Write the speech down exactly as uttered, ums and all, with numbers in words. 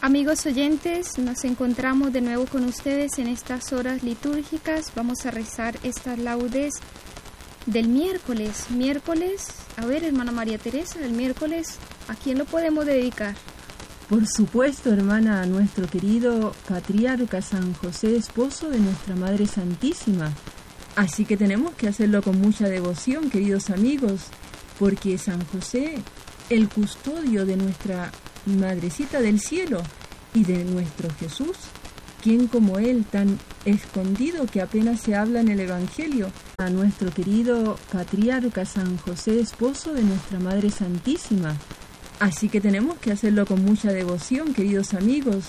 Amigos oyentes, nos encontramos de nuevo con ustedes en estas horas litúrgicas. Vamos a rezar estas laudes del miércoles. Miércoles, a ver, hermana María Teresa, el miércoles, ¿a quién lo podemos dedicar? Por supuesto, hermana, a nuestro querido patriarca San José, esposo de nuestra Madre Santísima. Así que tenemos que hacerlo con mucha devoción, queridos amigos, porque San José, el custodio de nuestra Madrecita del Cielo y de nuestro Jesús, ¿quién como Él, tan escondido que apenas se habla en el Evangelio? A nuestro querido patriarca San José, esposo de nuestra Madre Santísima. Así que tenemos que hacerlo con mucha devoción, queridos amigos,